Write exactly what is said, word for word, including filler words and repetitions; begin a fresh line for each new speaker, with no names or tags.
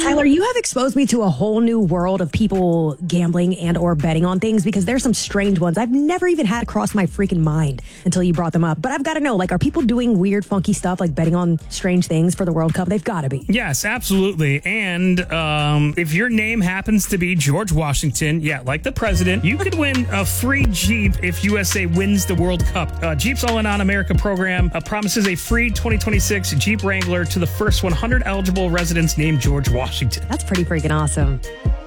Tyler, you have exposed me to a whole new world of people gambling and or betting on things because there's some strange ones I've never even had cross my freaking mind until you brought them up. But I've got to know, like, are people doing weird, funky stuff like betting on strange things for the World Cup? They've got to be.
Yes, absolutely. And um, if your name happens to be George Washington, yeah, like the president, you could win a free Jeep if U S A wins the World Cup. Uh, Jeep's All In On America program uh, promises a free twenty twenty-six Jeep Wrangler to the first one hundred eligible residents named George Washington.
That's pretty freaking awesome.